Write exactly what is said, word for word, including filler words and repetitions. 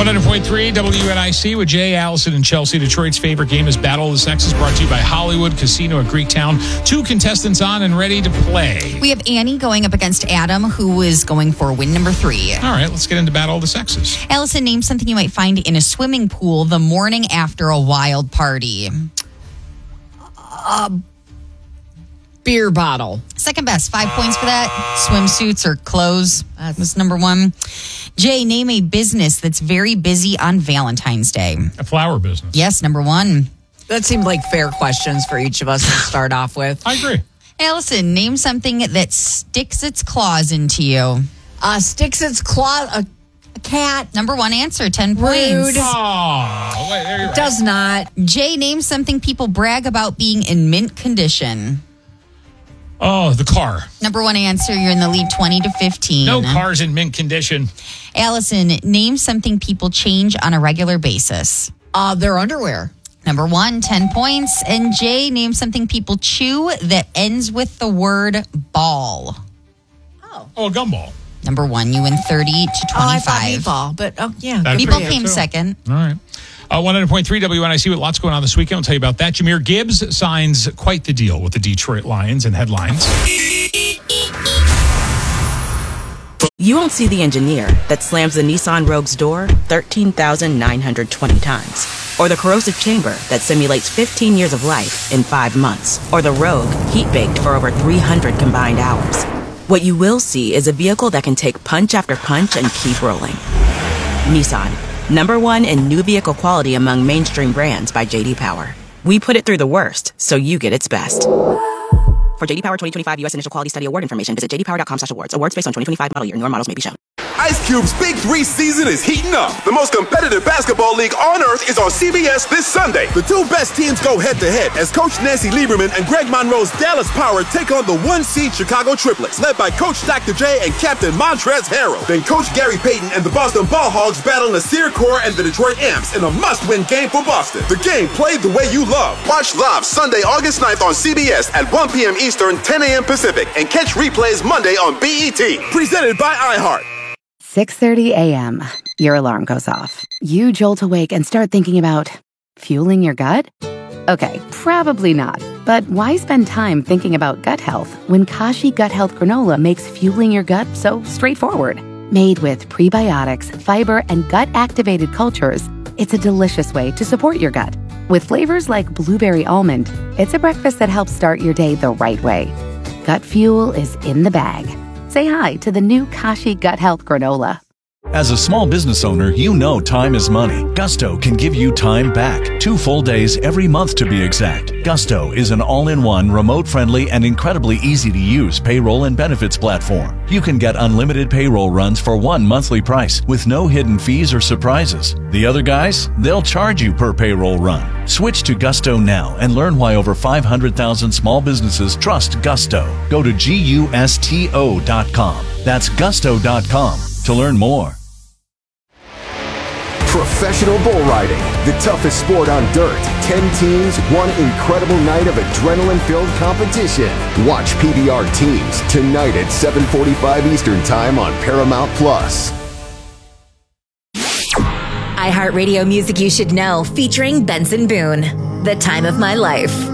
one hundred point three W N I C with Jay, Allison, and Chelsea. Detroit's favorite game is Battle of the Sexes, brought to you by Hollywood Casino at Greektown. Two contestants on and ready to play. We have Annie going up against Adam, who is going for win number three. All right, let's get into Battle of the Sexes. Allison, name something you might find in a swimming pool the morning after a wild party. A beer bottle. Second best. Five points for that. Swimsuits or clothes. That was number one. Jay, name a business that's very busy on Valentine's Day. A flower business. Yes, number one. That seemed like fair questions for each of us to start off with. I agree. Allison, name something that sticks its claws into you. Uh, sticks its claw, a, a cat. Number one answer, ten Rude. points. Oh, wait, there you're right. Does not. Jay, name something people brag about being in mint condition. Oh, the car. Number one answer, you're in the lead twenty to fifteen. No car's in mint condition. Allison, name something people change on a regular basis. Uh, their underwear. Number one, ten points. And Jay, name something people chew that ends with the word ball. Oh. Oh, a gumball. Number one, you win thirty to twenty-five. Oh, I thought meatball, but oh, yeah. That's Meatball pretty came good, too. second. All right. Uh, one hundred point three W N I C with lots going on this weekend. I'll tell you about that. Jahmyr Gibbs signs quite the deal with the Detroit Lions in headlines. You won't see the engineer that slams the Nissan Rogue's door thirteen thousand nine hundred twenty times. Or the corrosive chamber that simulates fifteen years of life in five months. Or the Rogue heat-baked for over three hundred combined hours. What you will see is a vehicle that can take punch after punch and keep rolling. Nissan. Number one in new vehicle quality among mainstream brands by J D Power. We put it through the worst, so you get its best. For J D Power twenty twenty-five U S Initial Quality Study Award information, visit j d power dot com slash awards. Awards based on twenty twenty-five model year. Newer models may be shown. Ice Cube's Big Three season is heating up. The most competitive basketball league on earth is on C B S this Sunday. The two best teams go head-to-head as Coach Nancy Lieberman and Greg Monroe's Dallas Power take on the one-seed Chicago Triplets, led by Coach Doctor J and Captain Montrezl Harrell. Then Coach Gary Payton and the Boston Ball Hogs battle Nasir Kaur and the Detroit Amps in a must-win game for Boston. The game played the way you love. Watch live Sunday, August ninth on C B S at one p.m. Eastern, ten a.m. Pacific, and catch replays Monday on B E T. Presented by iHeart. six thirty a.m. Your alarm goes off. You jolt awake and start thinking about fueling your gut? Okay, probably not. But why spend time thinking about gut health when Kashi Gut Health Granola makes fueling your gut so straightforward? Made with prebiotics, fiber, and gut-activated cultures, it's a delicious way to support your gut. With flavors like blueberry almond, it's a breakfast that helps start your day the right way. Gut fuel is in the bag. Say hi to the new Kashi Gut Health Granola. As a small business owner, you know time is money. Gusto can give you time back. Two full days every month to be exact. Gusto is an all-in-one, remote-friendly, and incredibly easy-to-use payroll and benefits platform. You can get unlimited payroll runs for one monthly price with no hidden fees or surprises. The other guys, they'll charge you per payroll run. Switch to Gusto now and learn why over five hundred thousand small businesses trust Gusto. Go to gusto dot com. That's gusto dot com to learn more. Professional bull riding, the toughest sport on dirt. Ten teams, one incredible night of adrenaline-filled competition. Watch P B R Teams tonight at seven forty-five Eastern Time on Paramount Plus. iHeartRadio Music You Should Know, featuring Benson Boone. The Time of My Life.